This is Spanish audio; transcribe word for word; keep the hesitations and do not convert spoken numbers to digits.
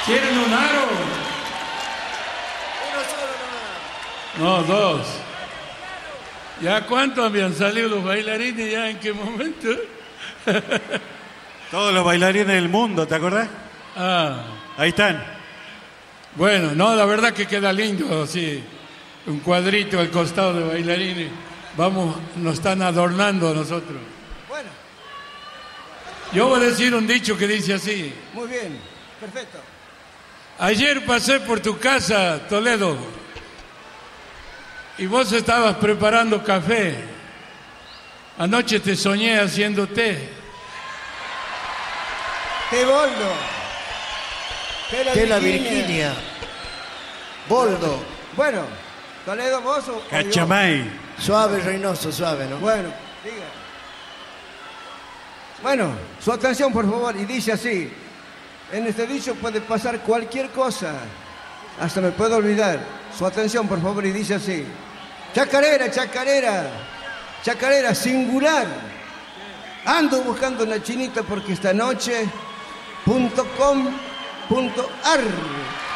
¿Quieren un aro? Uno solo nomás. No, dos. ¿Ya cuántos habían salido los bailarines? ¿Ya en qué momento? Todos los bailarines del mundo, ¿te acordás? Ah. Ahí están. Bueno, no, la verdad que queda lindo, sí. Un cuadrito al costado de bailarines. Vamos, nos están adornando a nosotros. Bueno. Yo voy a decir un dicho que dice así. Muy bien, perfecto. Ayer pasé por tu casa, Toledo, y vos estabas preparando café. Anoche te soñé haciendo té. ¡Qué boldo! ¡Qué la, Que la Virginia! Virginia. Boldo. Bueno, Toledo, vos o... o yo? Cachamay. Suave, Reynoso, suave, ¿no? Bueno, diga. Bueno, su atención, por favor, y dice así. En este dicho puede pasar cualquier cosa. Hasta me puedo olvidar. Su atención, por favor, y dice así. Chacarera, chacarera. Chacarera, singular. Ando buscando una chinita porque esta noche punto com punto ar